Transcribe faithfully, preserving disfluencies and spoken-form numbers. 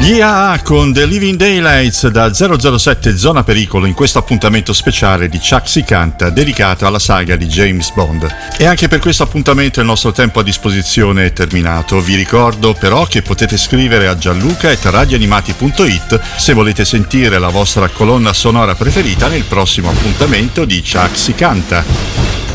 Yeah, con The Living Daylights da zero zero sette Zona Pericolo in questo appuntamento speciale di Chuck Si Canta dedicato alla saga di James Bond. E anche per questo appuntamento il nostro tempo a disposizione è terminato. Vi ricordo però che potete scrivere a gianluca chiocciola radioanimati punto it se volete sentire la vostra colonna sonora preferita nel prossimo appuntamento di Chuck Si Canta.